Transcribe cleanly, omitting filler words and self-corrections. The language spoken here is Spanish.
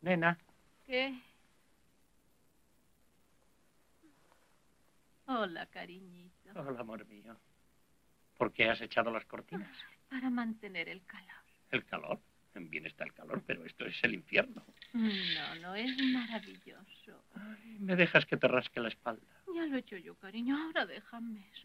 Nena. ¿Qué? Hola, cariñito. Hola, amor mío. ¿Por qué has echado las cortinas? Para mantener el calor. ¿El calor? Bien está el calor, pero esto es el infierno. No, no, es maravilloso. Ay, ¿me dejas que te rasque la espalda? Ya lo he hecho yo, cariño. Ahora déjame.